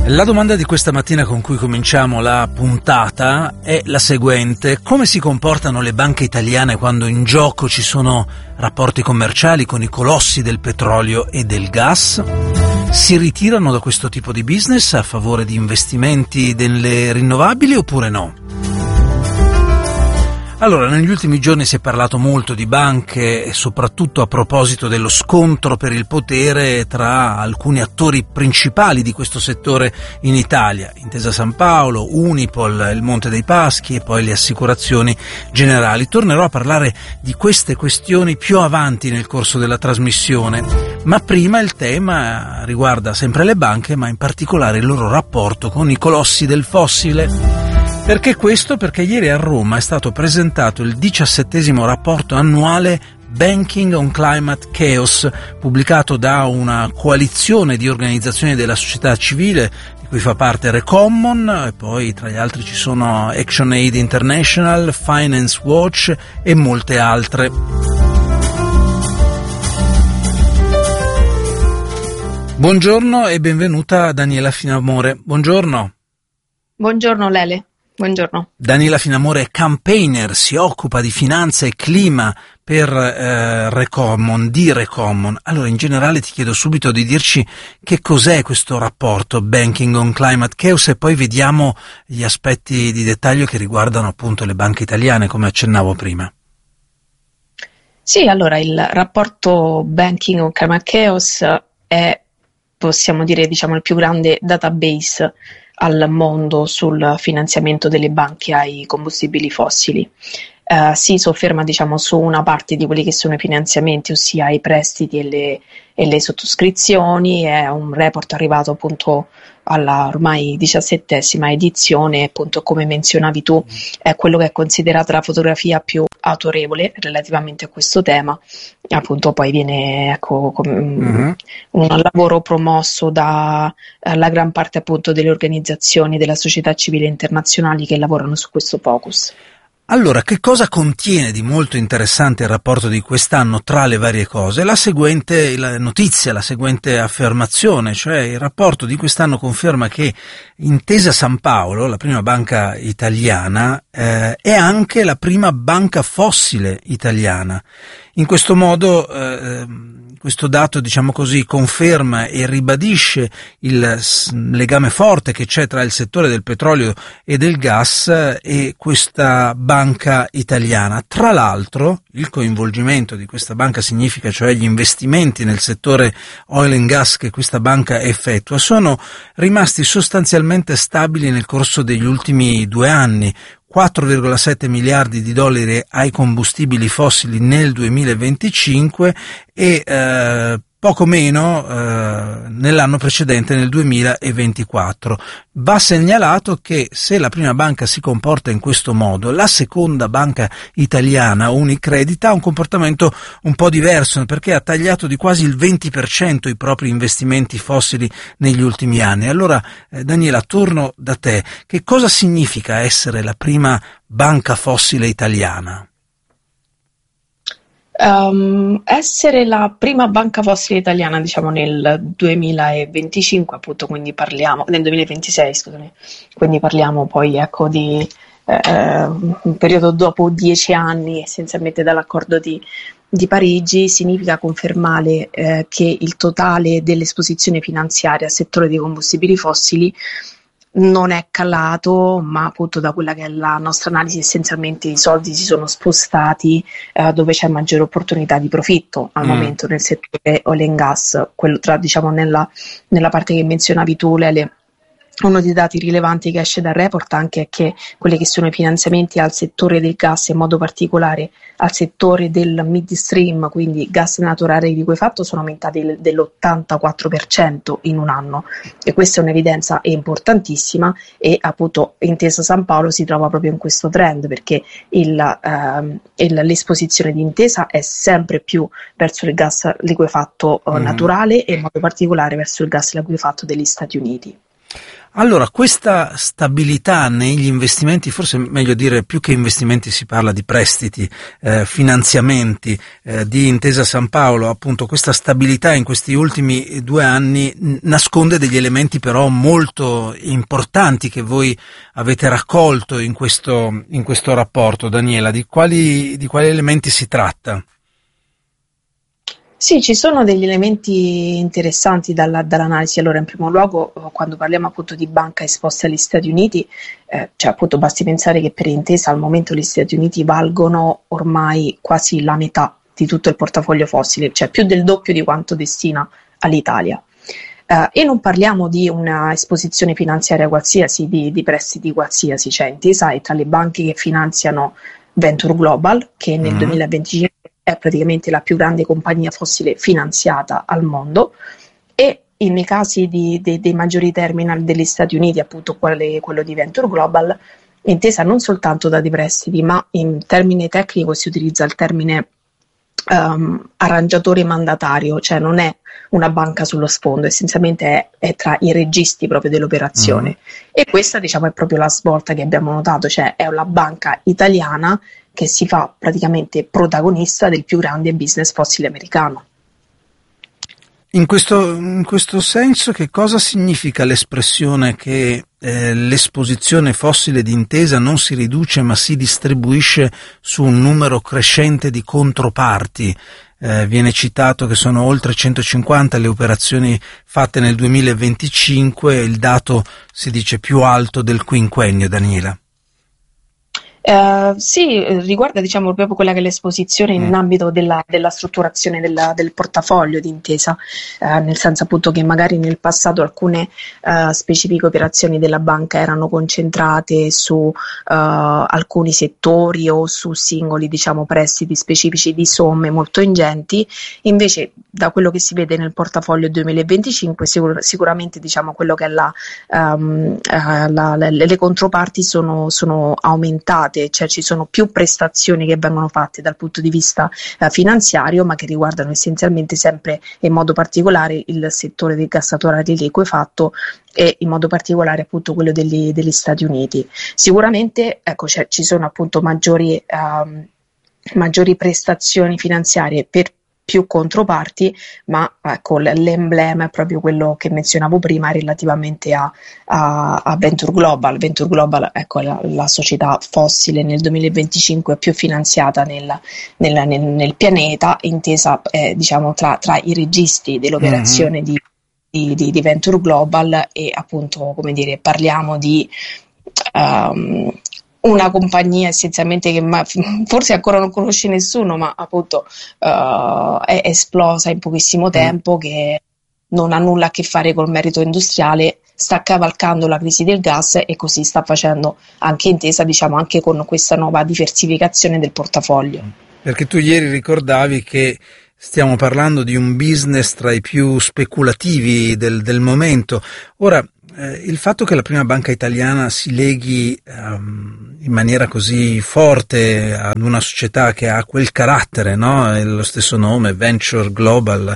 La domanda di questa mattina con cui cominciamo la puntata è la seguente: come si comportano le banche italiane quando in gioco ci sono rapporti commerciali con i colossi del petrolio e del gas? Si ritirano da questo tipo di business a favore di investimenti nelle rinnovabili oppure no? Allora, negli ultimi giorni si è parlato molto di banche e soprattutto a proposito dello scontro per il potere tra alcuni attori principali di questo settore in Italia: Intesa Sanpaolo, Unipol, il Monte dei Paschi e poi le assicurazioni generali. Tornerò a parlare di queste questioni più avanti nel corso della trasmissione, ma prima il tema riguarda sempre le banche, ma in particolare il loro rapporto con i colossi del fossile. Perché questo? Perché ieri a Roma è stato presentato il 17° rapporto annuale Banking on Climate Chaos, pubblicato da una coalizione di organizzazioni della società civile, di cui fa parte Recommon, e poi tra gli altri ci sono ActionAid International, Finance Watch e molte altre. Buongiorno e benvenuta Daniela Finamore. Buongiorno. Buongiorno Lele. Buongiorno. Daniela Finamore è campaigner, si occupa di finanza e clima per Recommon. Allora, in generale ti chiedo subito di dirci che cos'è questo rapporto Banking on Climate Chaos e poi vediamo gli aspetti di dettaglio che riguardano appunto le banche italiane, come accennavo prima. Sì, allora il rapporto Banking on Climate Chaos è, possiamo dire, il più grande database al mondo sul finanziamento delle banche ai combustibili fossili. Si sofferma su una parte di quelli che sono i finanziamenti, ossia i prestiti e le sottoscrizioni. È un report arrivato appunto alla ormai 17ª edizione, appunto come menzionavi tu, è quello che è considerata la fotografia più autorevole relativamente a questo tema. Appunto poi viene un lavoro promosso da la gran parte appunto delle organizzazioni della società civile internazionali che lavorano su questo focus. Allora, che cosa contiene di molto interessante il rapporto di quest'anno tra le varie cose? La seguente notizia, la seguente affermazione, cioè il rapporto di quest'anno conferma che Intesa Sanpaolo, la prima banca italiana, è anche la prima banca fossile italiana. In questo modo questo dato, conferma e ribadisce il legame forte che c'è tra il settore del petrolio e del gas e questa banca italiana. Tra l'altro, il coinvolgimento di questa banca significa, cioè gli investimenti nel settore oil and gas che questa banca effettua, sono rimasti sostanzialmente stabili nel corso degli ultimi 2 anni. 4,7 miliardi di dollari ai combustibili fossili nel 2025 e poco meno nell'anno precedente, nel 2024. Va segnalato che se la prima banca si comporta in questo modo, la seconda banca italiana, Unicredit, ha un comportamento un po' diverso, perché ha tagliato di quasi il 20% i propri investimenti fossili negli ultimi anni. Allora, Daniela, torno da te. Che cosa significa essere la prima banca fossile italiana? Essere la prima banca fossile italiana, nel 2025, appunto, quindi parliamo nel 2026, scusami, quindi parliamo poi di un periodo dopo 10 anni essenzialmente dall'accordo di Parigi, significa confermare che il totale dell'esposizione finanziaria al settore dei combustibili fossili non è calato, ma appunto da quella che è la nostra analisi essenzialmente i soldi si sono spostati dove c'è maggiore opportunità di profitto al momento nel settore oil and gas, quello nella parte che menzionavi tu, Lele. Uno dei dati rilevanti che esce dal report anche è che quelli che sono i finanziamenti al settore del gas, in modo particolare al settore del midstream, quindi gas naturale liquefatto, sono aumentati dell'84% in un anno, e questa è un'evidenza importantissima, e appunto Intesa Sanpaolo si trova proprio in questo trend, perché l'esposizione di Intesa è sempre più verso il gas liquefatto naturale, e in modo particolare verso il gas liquefatto degli Stati Uniti. Allora, questa stabilità negli investimenti, forse è meglio dire più che investimenti si parla di prestiti, finanziamenti di Intesa San Paolo, appunto questa stabilità in questi ultimi 2 anni nasconde degli elementi però molto importanti che voi avete raccolto in questo rapporto, Daniela. Di quali elementi si tratta? Sì, ci sono degli elementi interessanti dall'analisi. Allora, in primo luogo, quando parliamo appunto di banca esposta agli Stati Uniti, cioè appunto basti pensare che per Intesa al momento gli Stati Uniti valgono ormai quasi la metà di tutto il portafoglio fossile, cioè più del doppio di quanto destina all'Italia. E non parliamo di una esposizione finanziaria qualsiasi, di prestiti qualsiasi, cioè Intesa è tra le banche che finanziano Venture Global, che nel 2025 è praticamente la più grande compagnia fossile finanziata al mondo, e nei casi dei maggiori terminal degli Stati Uniti, appunto quello di Venture Global, Intesa non soltanto dà dei prestiti, ma in termine tecnico si utilizza il termine arrangiatore mandatario, cioè non è una banca sullo sfondo, essenzialmente è tra i registi proprio dell'operazione. E questa, diciamo, è proprio la svolta che abbiamo notato, cioè è una banca italiana che si fa praticamente protagonista del più grande business fossile americano. In questo senso, che cosa significa l'espressione che l'esposizione fossile di Intesa non si riduce ma si distribuisce su un numero crescente di controparti? Viene citato che sono oltre 150 le operazioni fatte nel 2025, il dato si dice più alto del quinquennio, Daniela. Sì, riguarda diciamo proprio quella che è l'esposizione in ambito della strutturazione del portafoglio di Intesa, nel senso appunto che magari nel passato alcune specifiche operazioni della banca erano concentrate su alcuni settori o su singoli, diciamo, prestiti specifici di somme molto ingenti. Invece, da quello che si vede nel portafoglio 2025, sicuramente diciamo quello che è le controparti sono aumentate, cioè ci sono più prestazioni che vengono fatte dal punto di vista finanziario, ma che riguardano essenzialmente sempre e in modo particolare il settore del gassatoriale liquefatto e in modo particolare appunto quello degli Stati Uniti. Sicuramente ecco, ci sono appunto maggiori prestazioni finanziarie per più controparti, ma ecco, l'emblema è proprio quello che menzionavo prima relativamente a Venture Global. Venture Global, ecco, è la società fossile nel 2025 più finanziata nel pianeta, intesa diciamo tra i registi dell'operazione di Venture Global, e appunto, come dire, parliamo di una compagnia essenzialmente che forse ancora non conosce nessuno, ma appunto è esplosa in pochissimo tempo, che non ha nulla a che fare col merito industriale, sta cavalcando la crisi del gas, e così sta facendo anche Intesa, diciamo, anche con questa nuova diversificazione del portafoglio. Perché tu ieri ricordavi che stiamo parlando di un business tra i più speculativi del momento. Ora, il fatto che la prima banca italiana si leghi in maniera così forte ad una società che ha quel carattere, no? È lo stesso nome, Venture Global,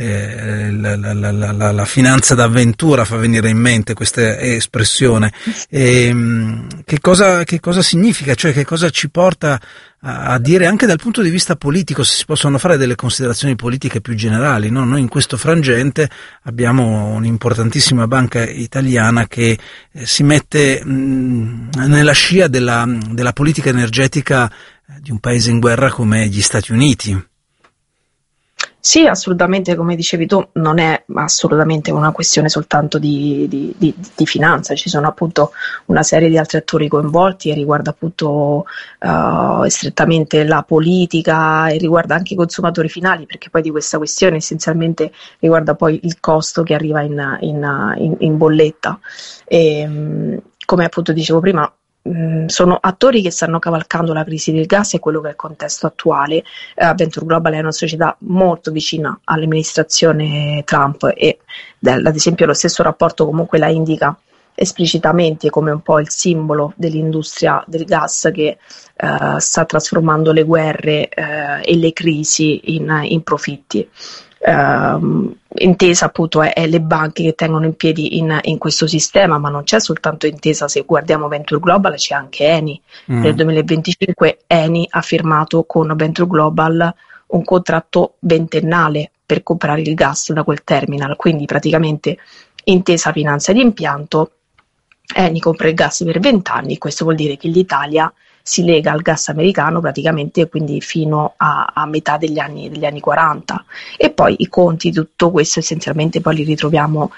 la finanza d'avventura fa venire in mente questa espressione. Che cosa significa? Cioè, che cosa ci porta a dire anche dal punto di vista politico, se si possono fare delle considerazioni politiche più generali, no? Noi in questo frangente abbiamo un'importantissima banca italiana che si mette nella scia della politica energetica di un paese in guerra come gli Stati Uniti. Sì, assolutamente, come dicevi tu, non è assolutamente una questione soltanto di finanza, ci sono appunto una serie di altri attori coinvolti, e riguarda appunto strettamente la politica, e riguarda anche i consumatori finali, perché poi di questa questione essenzialmente riguarda poi il costo che arriva in bolletta. Come appunto dicevo prima, sono attori che stanno cavalcando la crisi del gas e quello che è il contesto attuale. Venture Global è una società molto vicina all'amministrazione Trump, e ad esempio lo stesso rapporto comunque la indica esplicitamente come un po' il simbolo dell'industria del gas che sta trasformando le guerre e le crisi in profitti. Intesa appunto è le banche che tengono in piedi in questo sistema, ma non c'è soltanto Intesa. Se guardiamo Venture Global c'è anche Eni. Nel 2025 Eni ha firmato con Venture Global un contratto ventennale per comprare il gas da quel terminal, quindi praticamente Intesa finanzia l'impianto, Eni compra il gas per 20 anni. Questo vuol dire che l'Italia si lega al gas americano praticamente quindi fino a metà degli anni 40, e poi i conti di tutto questo essenzialmente poi li ritroviamo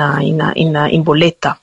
in bolletta.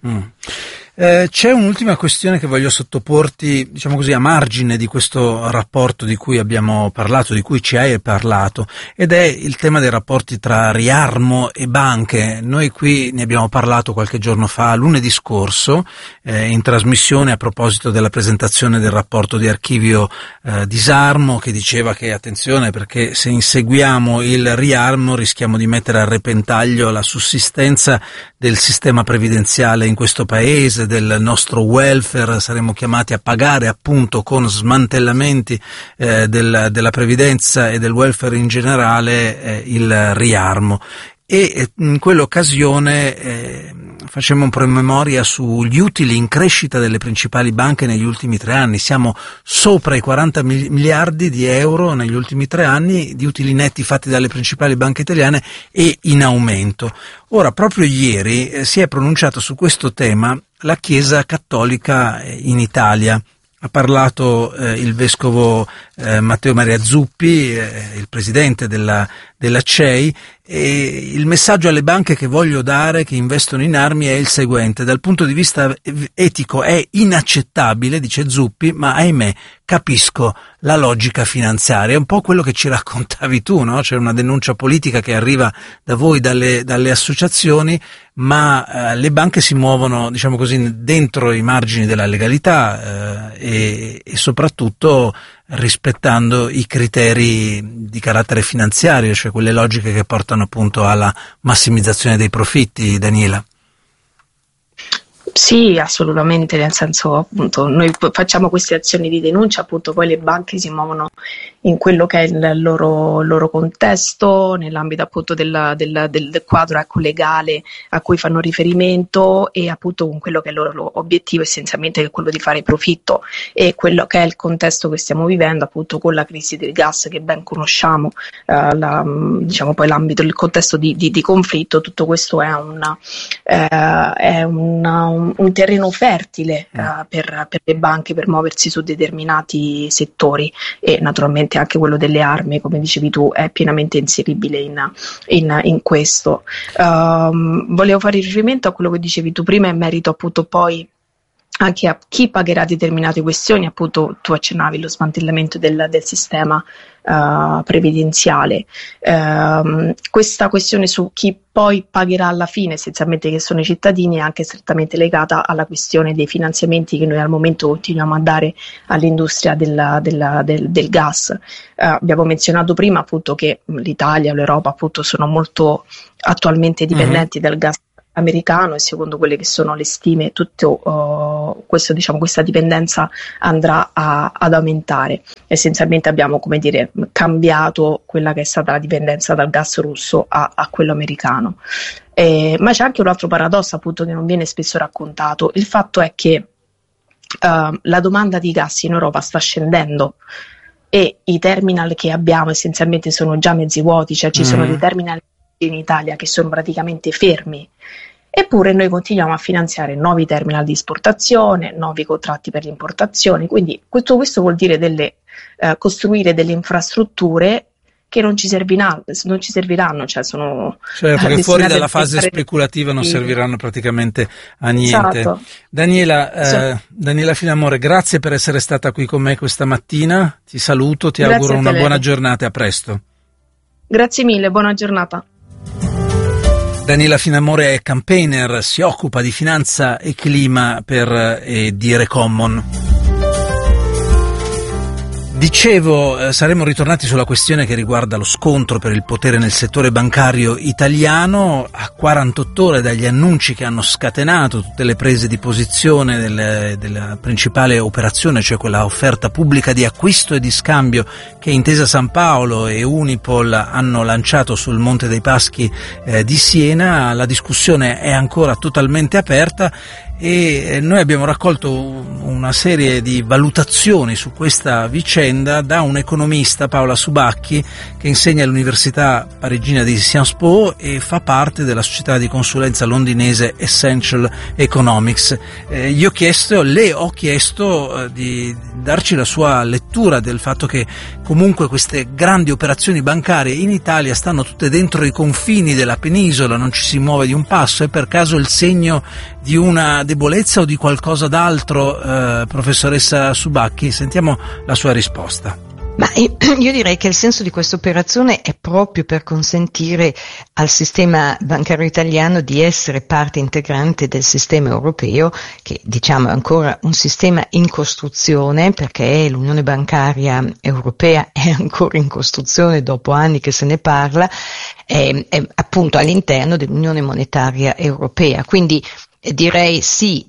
C'è un'ultima questione che voglio sottoporti, diciamo così, a margine di questo rapporto di cui abbiamo parlato, di cui ci hai parlato, ed è il tema dei rapporti tra Riarmo e banche. Noi qui ne abbiamo parlato qualche giorno fa, lunedì scorso, in trasmissione a proposito della presentazione del rapporto di Archivio Disarmo, che diceva che attenzione, perché se inseguiamo il Riarmo rischiamo di mettere a repentaglio la sussistenza del sistema previdenziale in questo paese, del nostro welfare, saremo chiamati a pagare appunto con smantellamenti della previdenza e del welfare in generale il Riarmo. E in quell'occasione facciamo un promemoria sugli utili in crescita delle principali banche negli ultimi 3 anni. Siamo sopra i 40 miliardi di euro negli ultimi 3 anni di utili netti fatti dalle principali banche italiane e in aumento. Ora, proprio ieri si è pronunciato su questo tema la Chiesa Cattolica in Italia. Ha parlato il vescovo Matteo Maria Zuppi, il presidente della CEI, e il messaggio alle banche che voglio dare, che investono in armi, è il seguente: dal punto di vista etico è inaccettabile, dice Zuppi, ma ahimè capisco la logica finanziaria. È un po' quello che ci raccontavi tu, no? C'è una denuncia politica che arriva da voi, dalle associazioni, ma le banche si muovono, diciamo così, dentro i margini della legalità e soprattutto rispettando i criteri di carattere finanziario, cioè quelle logiche che portano appunto alla massimizzazione dei profitti, Daniela. Sì, assolutamente, nel senso appunto noi facciamo queste azioni di denuncia, appunto poi le banche si muovono in quello che è il loro contesto, nell'ambito appunto del quadro legale a cui fanno riferimento, e appunto con quello che è il loro obiettivo essenzialmente, che è quello di fare profitto, e quello che è il contesto che stiamo vivendo appunto con la crisi del gas che ben conosciamo, diciamo poi l'ambito, il contesto di conflitto. Tutto questo è un terreno fertile per le banche per muoversi su determinati settori, e naturalmente anche quello delle armi, come dicevi tu, è pienamente inseribile in questo. Volevo fare riferimento a quello che dicevi tu prima in merito appunto poi anche a chi pagherà determinate questioni. Appunto tu accennavi lo smantellamento del sistema previdenziale. Questa questione su chi poi pagherà alla fine, essenzialmente che sono i cittadini, è anche strettamente legata alla questione dei finanziamenti che noi al momento continuiamo a dare all'industria del gas. Abbiamo menzionato prima appunto che l'Italia e l'Europa appunto sono molto attualmente dipendenti dal gas americano, e secondo quelle che sono le stime tutto questo, diciamo, questa dipendenza andrà ad aumentare. Essenzialmente abbiamo, come dire, cambiato quella che è stata la dipendenza dal gas russo a quello americano. Ma c'è anche un altro paradosso appunto che non viene spesso raccontato. Il fatto è che la domanda di gas in Europa sta scendendo e i terminal che abbiamo essenzialmente sono già mezzi vuoti, cioè ci sono dei terminal in Italia che sono praticamente fermi, eppure noi continuiamo a finanziare nuovi terminal di esportazione, nuovi contratti per l'importazione. Quindi tutto questo vuol dire costruire delle infrastrutture che non ci serviranno, cioè sono certo, che fuori dalla fase speculativa non serviranno praticamente a niente. Esatto. Daniela Finamore, grazie per essere stata qui con me questa mattina, ti saluto, ti auguro una buona giornata e a presto. Grazie mille, buona giornata. Daniela Finamore è campaigner, si occupa di finanza e clima di Recommon. Dicevo, saremmo ritornati sulla questione che riguarda lo scontro per il potere nel settore bancario italiano. A 48 ore dagli annunci che hanno scatenato tutte le prese di posizione della principale operazione, cioè quella offerta pubblica di acquisto e di scambio che Intesa Sanpaolo e Unipol hanno lanciato sul Monte dei Paschi di Siena, la discussione è ancora totalmente aperta e noi abbiamo raccolto una serie di valutazioni su questa vicenda da un economista, Paola Subacchi, che insegna all'Università parigina di Sciences Po e fa parte della società di consulenza londinese Essential Economics. Le ho chiesto di darci la sua lettura del fatto che comunque queste grandi operazioni bancarie in Italia stanno tutte dentro i confini della penisola, non ci si muove di un passo. È per caso il segno di una debolezza o di qualcosa d'altro, professoressa Subacchi? Sentiamo la sua risposta. Ma io direi che il senso di questa operazione è proprio per consentire al sistema bancario italiano di essere parte integrante del sistema europeo, che diciamo è ancora un sistema in costruzione, perché l'Unione bancaria europea è ancora in costruzione dopo anni che se ne parla, è appunto all'interno dell'Unione monetaria europea. Quindi direi sì,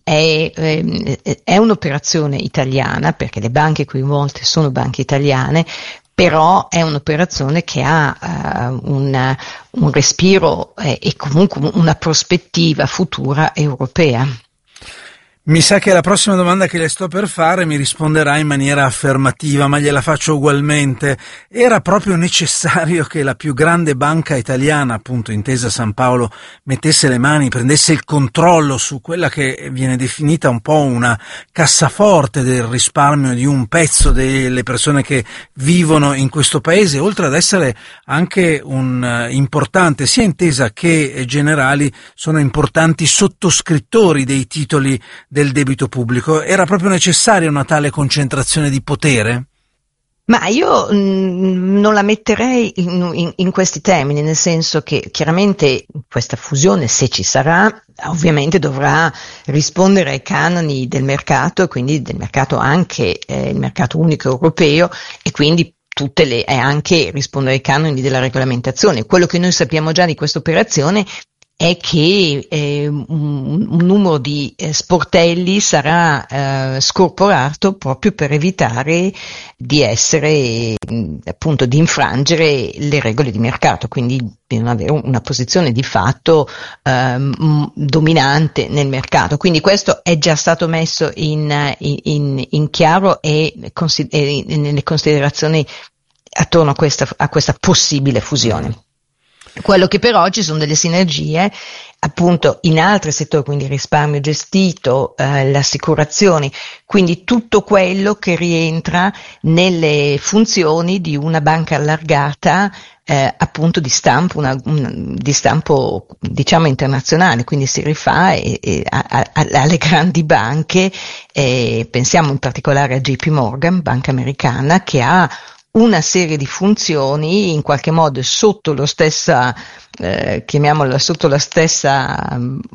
è un'operazione italiana, perché le banche coinvolte sono banche italiane, però è un'operazione che ha un respiro e comunque una prospettiva futura europea. Mi sa che la prossima domanda che le sto per fare mi risponderà in maniera affermativa, ma gliela faccio ugualmente. Era proprio necessario che la più grande banca italiana, appunto Intesa Sanpaolo, mettesse le mani, prendesse il controllo su quella che viene definita un po' una cassaforte del risparmio di un pezzo delle persone che vivono in questo paese, oltre ad essere anche un importante, sia Intesa che Generali sono importanti sottoscrittori dei titoli del debito pubblico. Era proprio necessaria una tale concentrazione di potere? Ma io non la metterei in questi termini, nel senso che chiaramente questa fusione, se ci sarà, ovviamente dovrà rispondere ai canoni del mercato, e quindi del mercato anche il mercato unico europeo, e quindi anche rispondere ai canoni della regolamentazione. Quello che noi sappiamo già di questa operazione è che un numero di sportelli sarà scorporato proprio per evitare di essere appunto di infrangere le regole di mercato, quindi di non avere una posizione di fatto dominante nel mercato. Quindi questo è già stato messo in chiaro e nelle considerazioni attorno a questa possibile fusione. Quello che però ci sono delle sinergie appunto in altri settori, quindi il risparmio gestito, le assicurazioni, quindi tutto quello che rientra nelle funzioni di una banca allargata appunto di stampo, di stampo diciamo internazionale, quindi si rifà alle grandi banche, pensiamo in particolare a JP Morgan, banca americana, che ha una serie di funzioni in qualche modo sotto lo stessa, chiamiamola sotto la stessa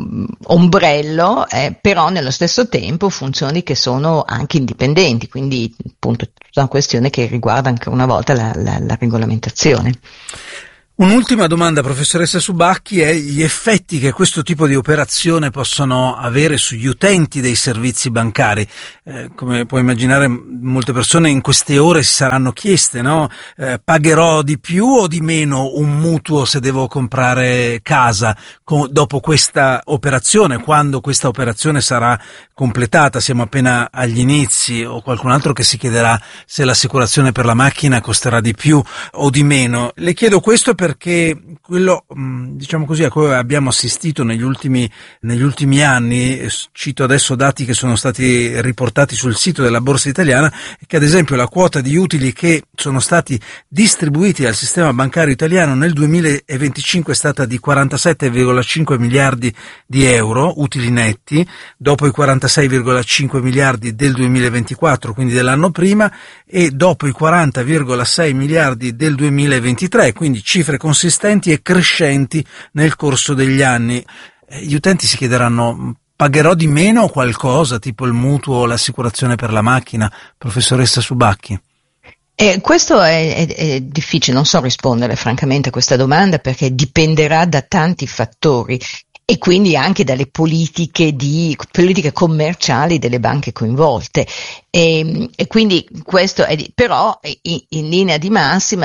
ombrello, però nello stesso tempo funzioni che sono anche indipendenti, quindi appunto tutta una questione che riguarda ancora una volta la regolamentazione. Un'ultima domanda, professoressa Subacchi, è gli effetti che questo tipo di operazione possono avere sugli utenti dei servizi bancari. Come puoi immaginare, molte persone in queste ore si saranno chieste, no? Pagherò di più o di meno un mutuo se devo comprare casa dopo questa operazione, quando questa operazione sarà completata? Siamo appena agli inizi, o qualcun altro che si chiederà se l'assicurazione per la macchina costerà di più o di meno. Le chiedo questo perché quello, diciamo così, a cui abbiamo assistito negli ultimi anni, cito adesso dati che sono stati riportati sul sito della Borsa Italiana, è che ad esempio la quota di utili che sono stati distribuiti dal sistema bancario italiano nel 2025 è stata di 47,5 miliardi di euro, utili netti, dopo i 46,5 miliardi del 2024, quindi dell'anno prima, e dopo i 40,6 miliardi del 2023, quindi cifre consistenti e crescenti nel corso degli anni. Gli utenti si chiederanno: pagherò di meno qualcosa, tipo il mutuo o l'assicurazione per la macchina, professoressa Subacchi? Questo è difficile, non so rispondere francamente a questa domanda perché dipenderà da tanti fattori e quindi anche dalle politiche commerciali delle banche coinvolte. E quindi questo però in linea di massima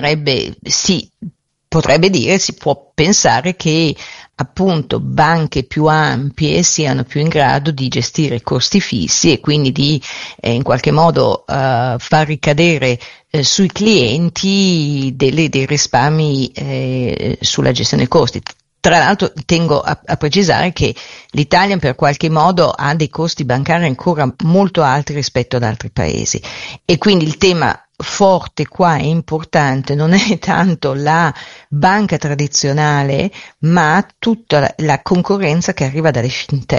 si può pensare che appunto banche più ampie siano più in grado di gestire i costi fissi e quindi di in qualche modo far ricadere sui clienti dei risparmi sulla gestione dei costi. Tra l'altro tengo a precisare che l'Italia per qualche modo ha dei costi bancari ancora molto alti rispetto ad altri paesi e quindi il tema forte qua è importante, non è tanto la banca tradizionale, ma tutta la concorrenza che arriva dalle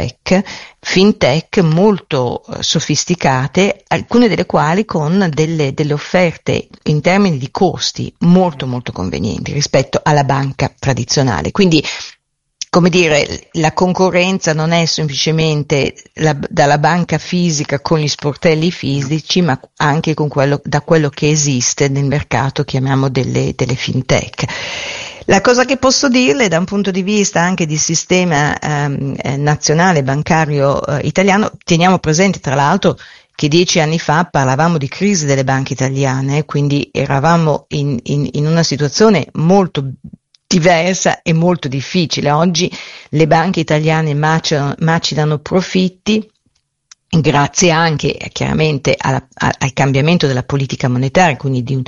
fintech molto sofisticate, alcune delle quali con delle offerte in termini di costi molto molto convenienti rispetto alla banca tradizionale. Quindi, come dire, la concorrenza non è semplicemente dalla banca fisica con gli sportelli fisici, ma anche da quello che esiste nel mercato, chiamiamo delle fintech. La cosa che posso dirle da un punto di vista anche di sistema nazionale bancario italiano, teniamo presente tra l'altro che 10 anni fa parlavamo di crisi delle banche italiane, quindi eravamo in una situazione molto diversa e molto difficile. Oggi le banche italiane macinano profitti grazie anche chiaramente al cambiamento della politica monetaria, quindi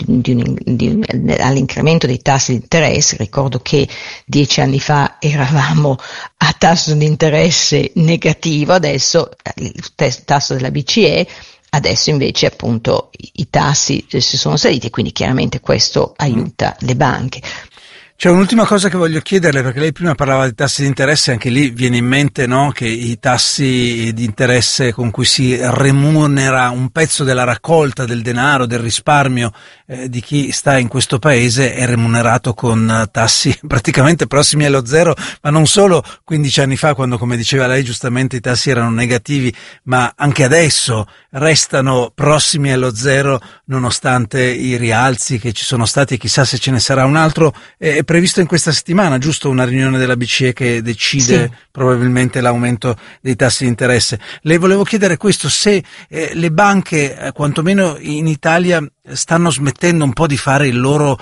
all'incremento dei tassi di interesse. Ricordo che 10 anni fa eravamo a tasso di interesse negativo, adesso il tasso della BCE, adesso invece appunto i tassi si sono saliti, quindi chiaramente questo aiuta le banche. C'è un'ultima cosa che voglio chiederle, perché lei prima parlava di tassi di interesse, anche lì viene in mente, no, che i tassi di interesse con cui si remunera un pezzo della raccolta del denaro, del risparmio di chi sta in questo paese è remunerato con tassi praticamente prossimi allo zero, ma non solo 15 anni fa, quando, come diceva lei giustamente, i tassi erano negativi, ma anche adesso restano prossimi allo zero nonostante i rialzi che ci sono stati, e chissà se ce ne sarà un altro. È previsto in questa settimana, giusto, una riunione della BCE che decide probabilmente l'aumento dei tassi di interesse. Le volevo chiedere questo, se le banche, quantomeno in Italia, stanno smettendo un po' di fare il loro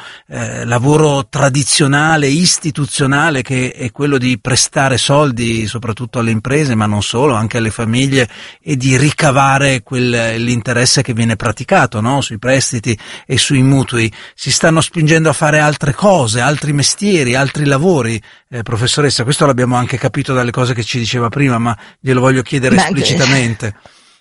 lavoro tradizionale, istituzionale, che è quello di prestare soldi soprattutto alle imprese, ma non solo, anche alle famiglie, e di ricavare l'interesse che viene praticato, no? Sui prestiti e sui mutui. Si stanno spingendo a fare altre cose, altri mestieri, altri lavori. Professoressa, questo l'abbiamo anche capito dalle cose che ci diceva prima, ma glielo voglio chiedere esplicitamente.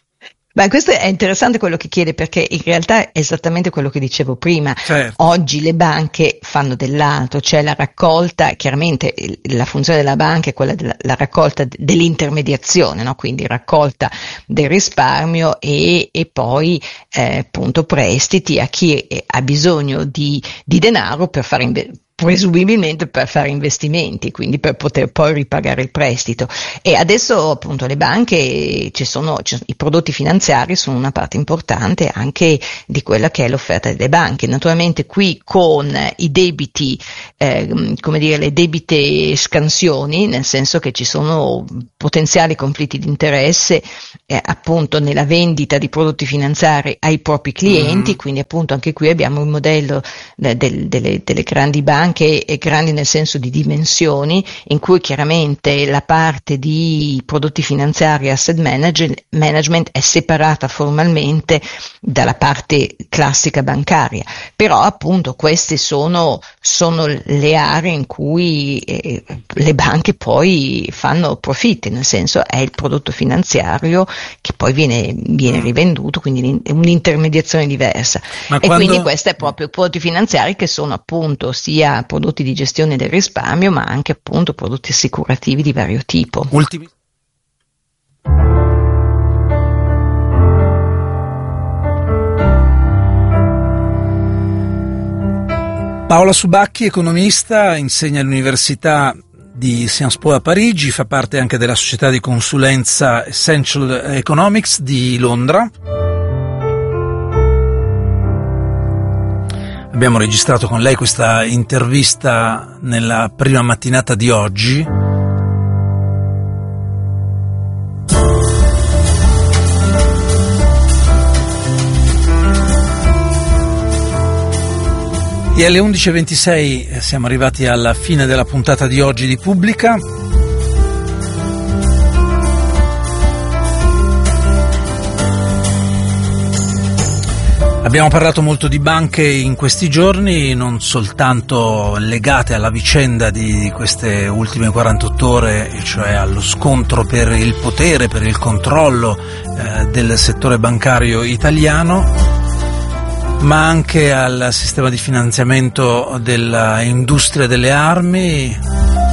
Beh, questo è interessante quello che chiede, perché in realtà è esattamente quello che dicevo prima. Certo. Oggi le banche fanno dell'altro, cioè la raccolta, chiaramente la funzione della banca è quella della raccolta dell'intermediazione, no? Quindi raccolta del risparmio e poi appunto prestiti a chi ha bisogno di denaro per fare presumibilmente per fare investimenti, quindi per poter poi ripagare il prestito. E adesso appunto le banche, i prodotti finanziari sono una parte importante anche di quella che è l'offerta delle banche. Naturalmente qui con i debiti, le debite scansioni, nel senso che ci sono potenziali conflitti di interesse appunto nella vendita di prodotti finanziari ai propri clienti, quindi appunto anche qui abbiamo il modello delle grandi banche, e grandi nel senso di dimensioni, in cui chiaramente la parte di prodotti finanziari e asset management è separata formalmente dalla parte classica bancaria, però appunto queste sono le aree in cui le banche poi fanno profitti, nel senso è il prodotto finanziario che poi viene rivenduto, quindi è un'intermediazione diversa. Quindi questo è proprio prodotti finanziari che sono appunto sia prodotti di gestione del risparmio, ma anche appunto prodotti assicurativi di vario tipo. Paola Subacchi, economista, insegna all'Università di Sciences Po a Parigi, fa parte anche della società di consulenza Essential Economics di Londra. Abbiamo registrato con lei questa intervista nella prima mattinata di oggi. E alle 11.26 siamo arrivati alla fine della puntata di oggi di Pubblica. Abbiamo parlato molto di banche in questi giorni, non soltanto legate alla vicenda di queste ultime 48 ore, cioè allo scontro per il potere, per il controllo del settore bancario italiano, ma anche al sistema di finanziamento dell'industria delle armi,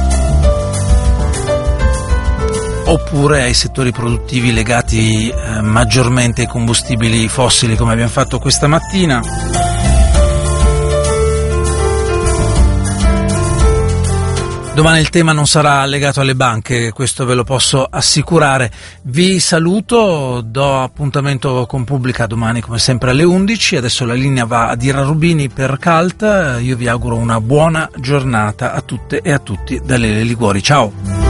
oppure ai settori produttivi legati maggiormente ai combustibili fossili, come abbiamo fatto questa mattina. Domani il tema non sarà legato alle banche, questo ve lo posso assicurare. Vi saluto, do appuntamento con Pubblica domani come sempre alle 11. Adesso la linea va ad Ira Rubini per Calt. Io vi auguro una buona giornata a tutte e a tutti da Lele Liguori. Ciao!